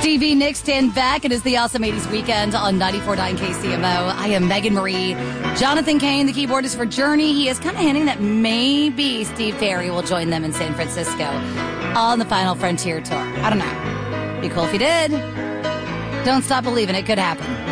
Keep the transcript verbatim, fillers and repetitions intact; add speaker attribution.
Speaker 1: Stevie Nicks stand back. It is the Awesome eighties Weekend on ninety-four point nine K C M O. I am Megan Marie. Jonathan Kane, the keyboardist for Journey. He is kind of hinting that maybe Steve Perry will join them in San Francisco on the Final Frontier Tour. I don't know. Be cool if he did. Don't stop believing. It could happen.